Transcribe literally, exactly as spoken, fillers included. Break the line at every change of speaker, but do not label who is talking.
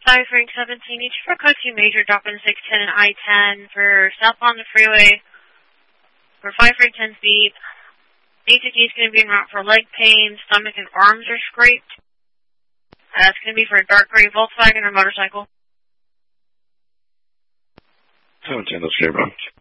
five Frank seventeen, each for code two major, drop in six ten and I ten for south on the freeway. For five Frank ten speed. A T T is going to be en route for leg pain, stomach and arms are scraped. Uh, it's going to be for a dark gray Volkswagen or motorcycle.
seventeen, let's go, bro.